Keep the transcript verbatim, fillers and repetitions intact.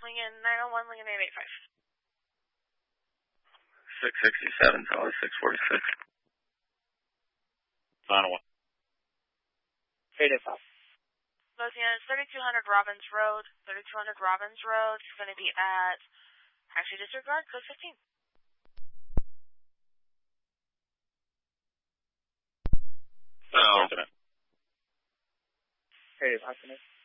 Lincoln nine oh one, Lincoln eight eight five. six sixty-seven, Tower six forty-six. nine oh one. eight eight five. Those units, thirty-two hundred Robbins Road. thirty-two hundred Robbins Road. It's going to be at, actually disregard, code fifteen. Oh. eight eight five,